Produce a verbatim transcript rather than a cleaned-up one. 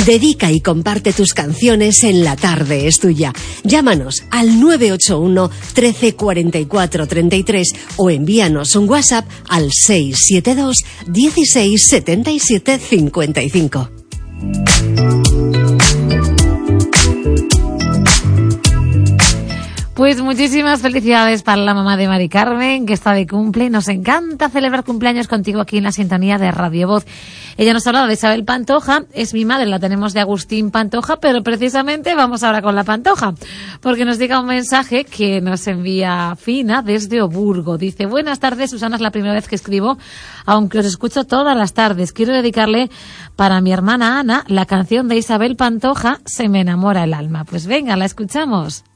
Dedica y comparte tus canciones en La Tarde es Tuya. Llámanos al nueve ocho uno, trece, cuarenta y cuatro, treinta y tres o envíanos un WhatsApp al seis siete dos, dieciséis, setenta y siete, cincuenta y cinco. Pues muchísimas felicidades para la mamá de Mari Carmen, que está de cumple. Nos encanta celebrar cumpleaños contigo aquí en la sintonía de Radio Voz. Ella nos ha hablado de Isabel Pantoja, es mi madre, la tenemos de Agustín Pantoja, pero precisamente vamos ahora con la Pantoja, porque nos llega un mensaje que nos envía Fina desde Oburgo. Dice: buenas tardes, Susana, es la primera vez que escribo, aunque os escucho todas las tardes. Quiero dedicarle para mi hermana Ana la canción de Isabel Pantoja, Se me enamora el alma. Pues venga, la escuchamos.